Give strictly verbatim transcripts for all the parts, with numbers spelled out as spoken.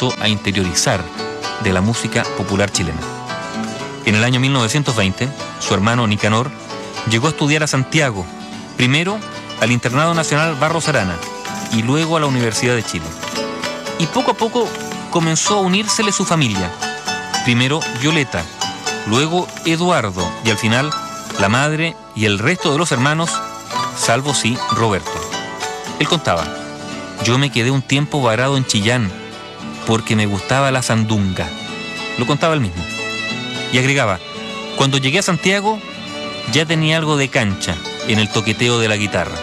comenzó a interiorizar de la música popular chilena. En el año mil novecientos veinte, su hermano Nicanor llegó a estudiar a Santiago, primero al Internado Nacional Barros Arana y luego a la Universidad de Chile. Y poco a poco comenzó a unírsele su familia, primero Violeta, luego Eduardo y al final la madre y el resto de los hermanos, salvo sí Roberto. Él contaba: yo me quedé un tiempo varado en Chillán porque me gustaba la sandunga. Lo contaba él mismo. Y agregaba: cuando llegué a Santiago ya tenía algo de cancha en el toqueteo de la guitarra.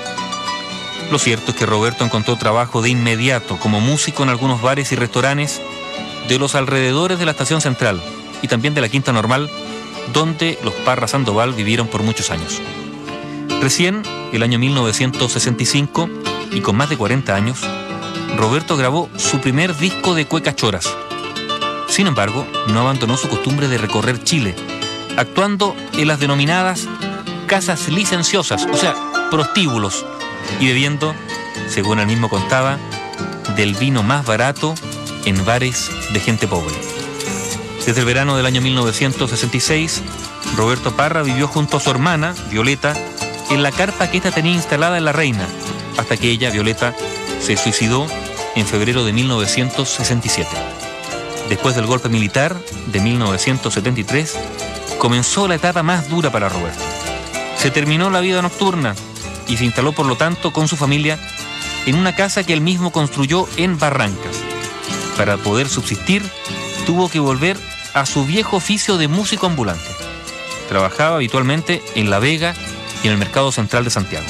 Lo cierto es que Roberto encontró trabajo de inmediato como músico en algunos bares y restaurantes de los alrededores de la Estación Central y también de la Quinta Normal, donde los Parra Sandoval vivieron por muchos años. Recién, el año mil novecientos sesenta y cinco, y con más de cuarenta años, Roberto grabó su primer disco de cuecas choras. Sin embargo, no abandonó su costumbre de recorrer Chile, actuando en las denominadas casas licenciosas, o sea, prostíbulos, y bebiendo, según él mismo contaba, del vino más barato en bares de gente pobre. Desde el verano del año mil novecientos sesenta y seis, Roberto Parra vivió junto a su hermana, Violeta, en la carpa que ésta tenía instalada en La Reina, hasta que ella, Violeta, se suicidó en febrero de mil novecientos sesenta y siete. Después del golpe militar de mil novecientos setenta y tres, comenzó la etapa más dura para Roberto. Se terminó la vida nocturna y se instaló, por lo tanto, con su familia en una casa que él mismo construyó en Barrancas. Para poder subsistir, tuvo que volver a su viejo oficio de músico ambulante. Trabajaba habitualmente en La Vega y en el Mercado Central de Santiago.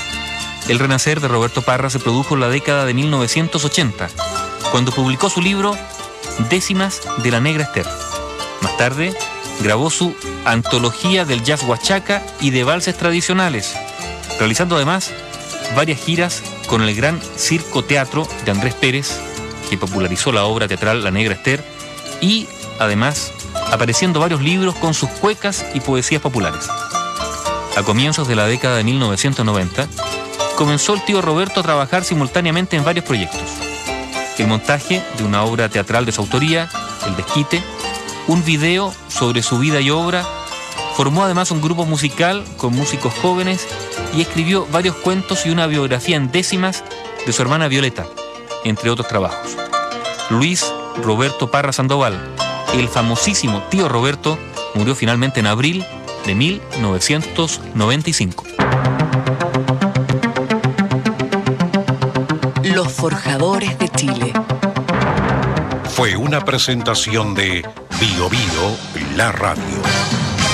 El renacer de Roberto Parra se produjo en la década de mil novecientos ochenta, cuando publicó su libro Décimas de la Negra Ester. Más tarde, grabó su antología del jazz huachaca y de valses tradicionales, realizando además varias giras con el gran Circo Teatro de Andrés Pérez, que popularizó la obra teatral La Negra Ester, y además apareciendo varios libros con sus cuecas y poesías populares. A comienzos de la década de mil novecientos noventa, comenzó el tío Roberto a trabajar simultáneamente en varios proyectos: el montaje de una obra teatral de su autoría, El Desquite, un video sobre su vida y obra, formó además un grupo musical con músicos jóvenes y escribió varios cuentos y una biografía en décimas de su hermana Violeta, entre otros trabajos. Luis Roberto Parra Sandoval, el famosísimo tío Roberto, murió finalmente en abril de mil novecientos noventa y cinco. Los Forjadores de Chile. Fue una presentación de Bio Bio, la radio.